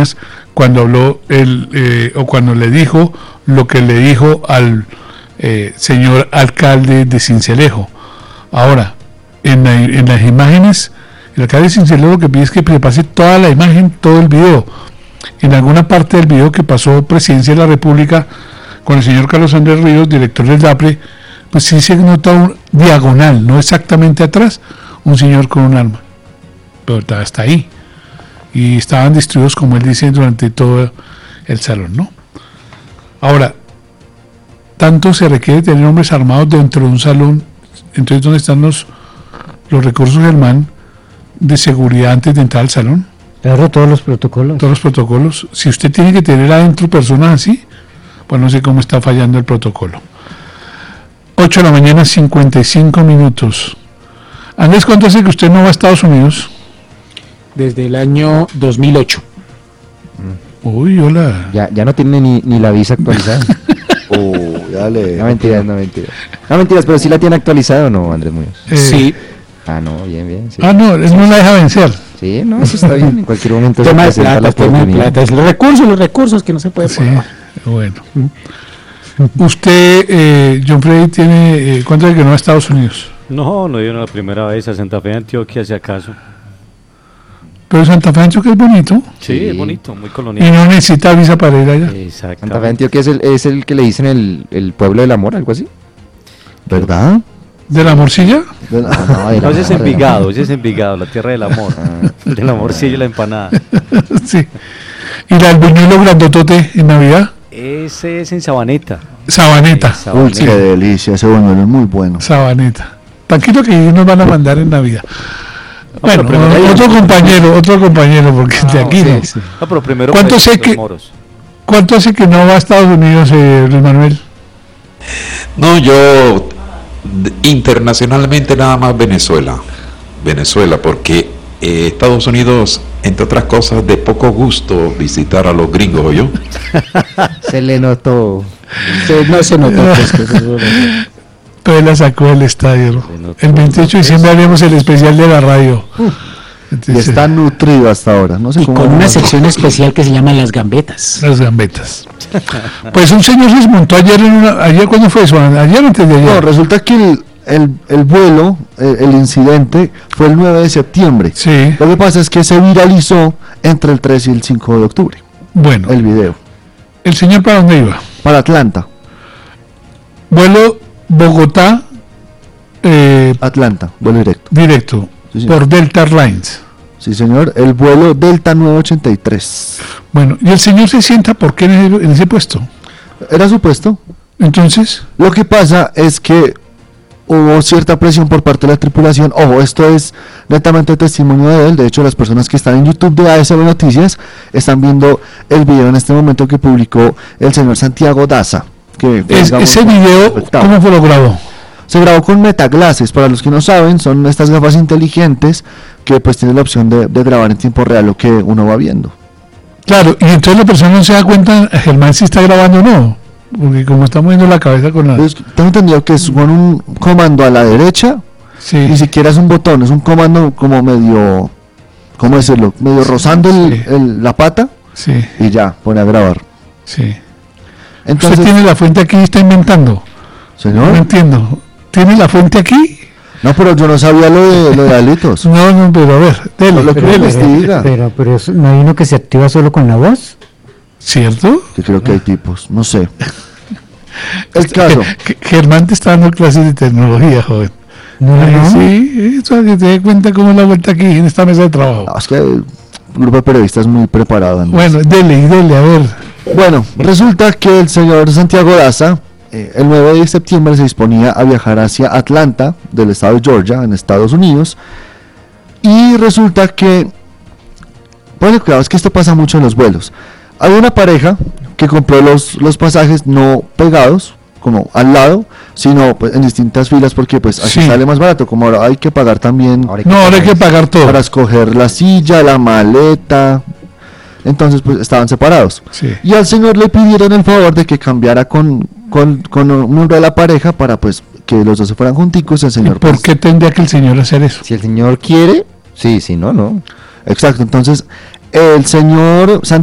Salinas cuando habló o cuando le dijo lo que le dijo al señor alcalde de Sincelejo. Ahora, en las imágenes, el alcalde de Sincelejo lo que pide es que le pase toda la imagen, todo el video. En alguna parte del video que pasó Presidencia de la República con el señor Carlos Andrés Ríos, director del DAPRE, pues sí se nota un diagonal, no exactamente atrás, un señor con un arma. Pero está ahí. Y estaban distribuidos, como él dice, durante todo el salón, ¿no? Ahora, tanto se requiere tener hombres armados dentro de un salón. Entonces, ¿dónde están los recursos, Germán, de seguridad antes de entrar al salón? Claro, todos los protocolos. Todos los protocolos. Si usted tiene que tener adentro personas así, pues no sé cómo está fallando el protocolo. 8 de la mañana, 55 minutos. Andrés, ¿cuánto hace que usted no va a Estados Unidos? Desde el año 2008. Uy, hola. Ya no tiene ni la visa actualizada. Dale. No mentiras. No mentiras, pero sí la tiene actualizada, ¿o no, Andrés Muñoz? Sí. Ah, no, bien. Sí. Ah, no, él no la deja vencer. Sí, no, eso está bien. En cualquier momento Tema de se presenta plata, tema de plata. Es los recursos que no se puede Sí, pagar. bueno. Usted, John Freddy, tiene ¿cuánto es que no va a Estados Unidos? No vino la primera vez a Santa Fe de Antioquia, si acaso. Pero Santa Fe de Antioquia es bonito. Sí, es bonito, muy Y colonial. no necesita visa para ir allá. Exacto. Santa Fe de Antioquia es el que le dicen el pueblo del amor, algo así. ¿Verdad? ¿De la morcilla? No, ese es Envigado, la tierra del amor. Del amorcillo y la empanada. Sí. ¿Y la del buñuelo grandotote en Navidad? Ese es en Sabaneta. Sabaneta. Uy, qué delicia, ese buñuelo es muy bueno. Sabaneta. Tranquilo que ellos nos van a mandar en Navidad. Bueno, otro compañero, porque de aquí no. Sí. No, pero primero ¿Cuánto hace que no va a Estados Unidos, Luis Manuel? No, yo internacionalmente nada más Venezuela, porque Estados Unidos, entre otras cosas, de poco gusto visitar a los gringos, ¿yo? Se le notó. No se notó. Pero él la sacó del estadio. El 28 de diciembre haremos el especial de la radio. Entonces, y está nutrido hasta ahora. No sé y cómo con una sección especial que se llama Las Gambetas. Las Gambetas. Pues un señor se desmontó ayer ¿ayer cuándo fue eso? ¿Ayer o antes de ayer? No, resulta que el vuelo, el incidente, fue el 9 de septiembre. Sí. Lo que pasa es que se viralizó entre el 3 y el 5 de octubre. Bueno. El video. ¿El señor para dónde iba? Para Atlanta. Vuelo Bogotá. Atlanta, vuelo directo. Directo. Sí, por Delta Airlines. Sí, señor, el vuelo Delta 983. Bueno, ¿y el señor se sienta por qué en ese puesto? Era su puesto. Entonces, lo que pasa es que hubo cierta presión por parte de la tripulación. Ojo, esto es netamente testimonio de él. De hecho, las personas que están en YouTube de ASL Noticias están viendo el video en este momento que publicó el señor Santiago Daza. Ese video, ¿cómo fue lo grabó? Se grabó con metaglasses. Para los que no saben, son estas gafas inteligentes que pues tienen la opción de grabar en tiempo real lo que uno va viendo. Claro, y entonces la persona no se da cuenta, Germán, si está grabando o no, porque como está moviendo la cabeza con la... Pues, tengo entendido que es con un comando a la derecha, sí. Ni siquiera es un botón, es un comando como medio, ¿cómo decirlo? Medio rozando la pata, sí. Y ya, pone a grabar. Sí. Entonces, ¿usted tiene la fuente aquí y está inventando? Señor. No entiendo. ¿Tiene la fuente aquí? No, pero yo no sabía lo de Alitos. No, pero a ver, pero ¿no hay uno que se activa solo con la voz? ¿Cierto? Yo creo que hay tipos, no sé. El caso. Germán te está dando clases de tecnología, joven. No. Sí, eso que te dé cuenta cómo es la vuelta aquí en esta mesa de trabajo. No, es que el grupo de periodistas es muy preparado. Andrés. Bueno, dele, a ver. Bueno, resulta que el señor Santiago Daza, el 9 de septiembre se disponía a viajar hacia Atlanta, del estado de Georgia, en Estados Unidos, y resulta que, bueno, cuidado, es que esto pasa mucho en los vuelos. Hay una pareja que compró los pasajes no pegados, como al lado, sino pues, en distintas filas, porque pues así sale más barato, como ahora hay que pagar también. Ahora hay que pagar todo. Para escoger la silla, la maleta. Entonces pues estaban separados. Sí. Y al señor le pidieron el favor de que cambiara con un miembro de la pareja para pues que los dos se fueran junticos. El señor, ¿y por qué tendría que el señor hacer eso? Si el señor quiere, sí, si no, no. Exacto, entonces el señor